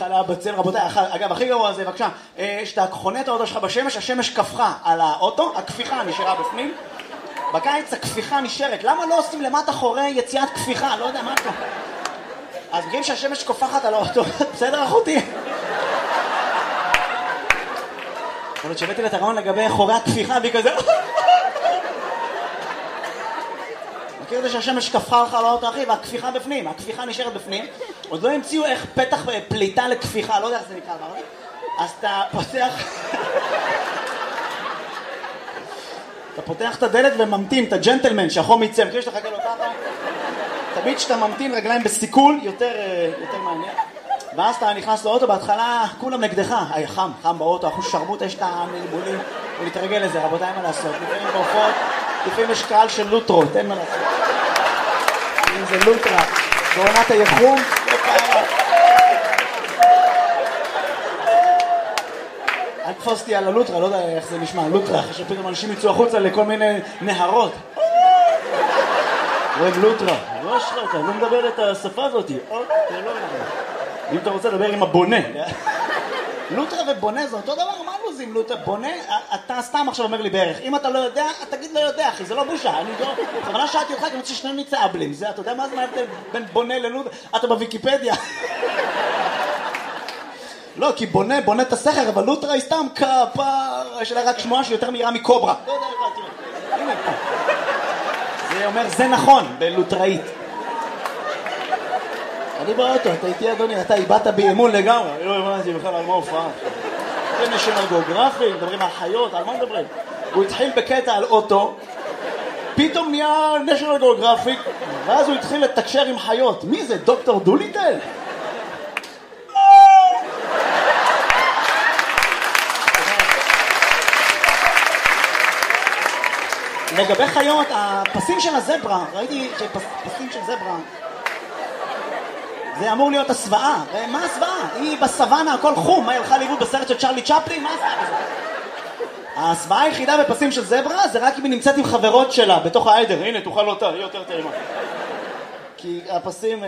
הולך עליה בצל, רבותיי, אגב, הכי גרוע זה, בבקשה, שאתה חונה את האוטו שלך בשמש, השמש קפחה על האוטו, הכפיחה נשארה בפנים, בקיץ הכפיחה נשארת, למה לא עושים למטה חורי יציאת כפיחה? לא יודע, מה אתה? אז בגלל שהשמש קופחת על האוטו, בסדר אחותי? יכול להיות שהבאתי לתרעון לגבי חורי הכפיחה, והיא כזה... מכיר את זה שהשמש קפחה לך על האוטו, אחי, והכפיחה בפנים, הכפיחה נשארת בפנים, עוד לא המציאו איך פתח פליטה לכפיחה, לא יודע איך זה נקרא, אז אתה פותח... אתה פותח את הדלת וממתין, את הג'נטלמן שהחום יצא, מכיר שאתה חכה לו ככה? תמיד שאתה ממתין רגליים בסיכול, יותר מעניין. ואז אתה נכנס לאוטו, בהתחלה כולם נגדך. חם באוטו, אחוז שרמוט, יש את המלבולים, ולהתרגל לזה, רבותיי, אין מה לעשות. לפעמים בעופות, לפעמים יש קהל של לוטרות, אין מה לעשות. אם זה לוטרה, בעונת היחום, לא פעם. אל תפוסתי על הלוטרה, לא יודע איך זה נשמע, לוטרה, אחרי שפתאום אנשים יצאו החוצה לכל מיני נהרות. אוהב לוטרה, לא שלך, אתה לא מדבר את השפה הזאת. אם אתה רוצה לדבר עם הבונה. לוטרה ובונה זה אותו דבר, מה לוזים לוטרה? בונה, אתה סתם עכשיו אומר לי בערך. אם אתה לא יודע, תגיד לא יודע, אחי, זה לא בושה. אני לא... בכוונה שאלתי אותך, כי אני רוצה ששנינו נצא אבלים. אתה יודע מה זה ההבדל בין בונה ללוטרה? אתה בוויקיפדיה. לא, כי בונה את הסכר, אבל לוטרה היא סתם כפר, יש לה רק שמועה שהיא יותר מהירה מקוברה. לא יודע, הנה פה. זה אומר, זה נכון, בלוטראית. אני באוטו, אתה איתי אדוני, אתה איבדת באימון לגמרי. לא הבנתי בכלל על מה הופעה. זה נשיונל גיאוגרפיק, מדברים על חיות, על מה מדברים? הוא התחיל בקטע על אוטו, פתאום נהיה נשיונל גיאוגרפיק, ואז הוא התחיל לתקשר עם חיות. מי זה? דוקטור דוליטל? לגבי חיות, הפסים של הזברה, ראיתי שפסים של זברה, זה אמור להיות הסוואה. מה הסוואה? היא בסוואנה, הכל חום. מה, היא הלכה לאיבוד בסרט של צ'רלי צ'פלין? מה הסוואה בזה? הסוואה היחידה בפסים של זברה זה רק אם היא נמצאת עם חברות שלה בתוך העדר. הנה, תאכל אותה, היא יותר טעימה. כי הפסים...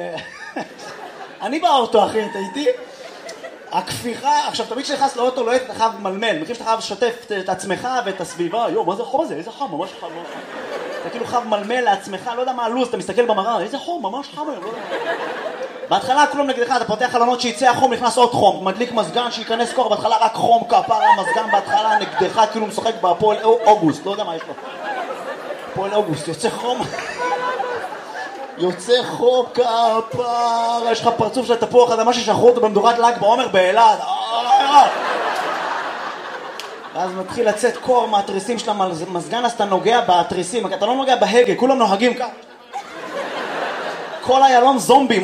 אני באוטו, אחי, אתה איתי? הכפיחה, עכשיו תמיד כשנכנס לאוטו לא אתה חייב מלמל, מכיר שאתה חייב לשתף את עצמך ואת הסביבה, מה זה החום הזה? איזה חם, ממש חם, אתה כאילו חייב מלמל לעצמך, לא יודע מה הלוז, אתה מסתכל במראה, איזה חום, ממש חם היום, לא יודע. בהתחלה כולם נגדך, אתה פותח חלונות שיצא החום, נכנס עוד חום, מדליק מזגן, שיכנס כוח, בהתחלה רק חום, כפר, המזגן בהתחלה נגדך, כאילו משחק בהפועל אוגוסט, לא יודע מה יש לו. הפועל אוגוסט, יוצא חום. יוצא חום כפר, יש לך פרצוף של תפוח אדמה ששחרו אותו במדורת ל"ג בעומר באילת. ואז מתחיל לצאת קור מהתריסים של המזגן, אז אתה נוגע בתריסים, אתה לא נוגע בהגה, כולם נוהגים ככה. כל איילון זומבים.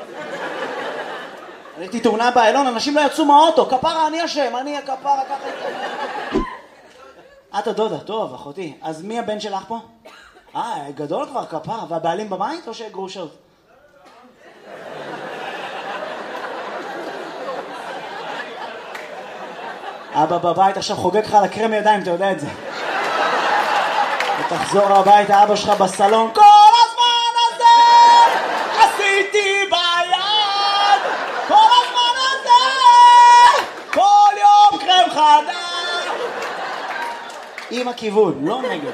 ראיתי תאונה באיילון, אנשים לא יצאו מהאוטו, כפרה אני אשם, אני הכפרה ככה. את הדודה, טוב אחותי, אז מי הבן שלך פה? גדול כבר כפרה, והבעלים בבית או שגרושות? אבא בבית עכשיו חוגג לך על הקרם ידיים, אתה יודע את זה. ותחזור הביתה, אבא שלך בסלון, כל הזמן הזה עשיתי ביד, כל הזמן הזה, כל יום קרם חדש. עם הכיוון, לא נגד.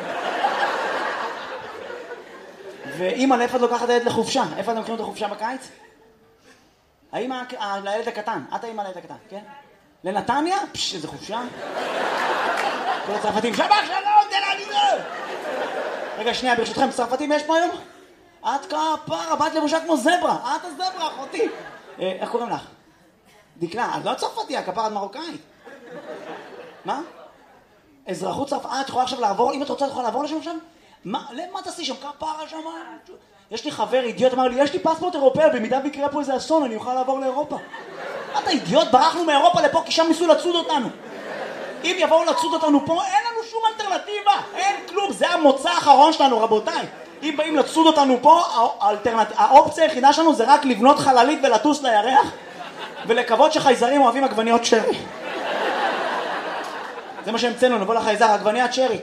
ואמא, לאיפה את לוקחת הילד לחופשה? איפה אתם לוקחים את החופשה בקיץ? האמא לילד הקטן, את האמא לילד הקטן, כן? לנתניה? איזה חופשה. כל הצרפתים, שבח שלום, תל אביב. רגע, שנייה, ברשותכם, צרפתים יש פה היום? את כפרה, באת לבושה כמו זברה. את הזברה, אחותי. איך קוראים לך? דקלה, את לא צרפתיה, כפרה, את מרוקאית. מה? אזרחות צרפת, את יכולה עכשיו לעבור, אם את רוצה, את יכולה לעבור לשם עכשיו? מה תעשי שם? כפרה שם? יש לי חבר אידיוט, אמר לי, יש לי פספורט אירופאי, במידה ויקרה פה איזה אסון, אני אוכל לעבור לאירופה. אתה אידיוט, ברחנו מאירופה לפה, כי שם ניסו לצוד אותנו. אם יבואו לצוד אותנו פה, אין לנו שום אלטרנטיבה, אין כלום, זה המוצא האחרון שלנו, רבותיי. אם באים לצוד אותנו פה, האופציה היחידה שלנו זה רק לבנות חללית ולטוס לירח, ולקוות שחייזרים אוהבים עגבניות צ'רי. זה מה שהמצאנו, נבוא לחייזר, עגבניה צ'רי.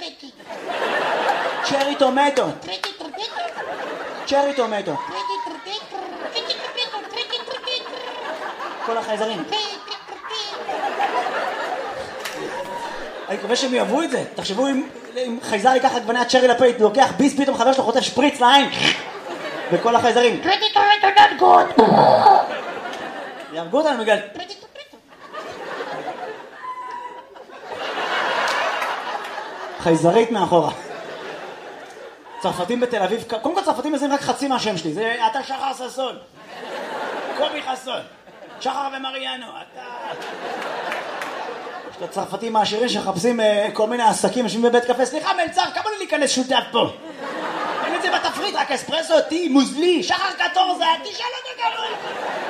צ'רי טומטו. צ'רי טומטו. כל החייזרים. אני מקווה שהם יאהבו את זה. תחשבו אם חייזר ייקח עגבני הצ'רי לפייט, לוקח ביס, פתאום חבר שלו חוטף שפריץ לעין. וכל החייזרים. יהרגו אותנו בגלל... חייזרית מאחורה. צרפתים בתל אביב, קודם כל צרפתים מזים רק חצי מהשם שלי, זה אתה שחר ששון, קובי חסון, שחר ומריאנו, אתה... יש את הצרפתים העשירים שחפשים כל מיני עסקים, יושבים בבית קפה, סליחה מלצר, כמה לי להיכנס שותף פה? אין את זה בתפריט, רק אספרסו, טי, מוזלי, שחר קטורזה, תשאל אותו כמה...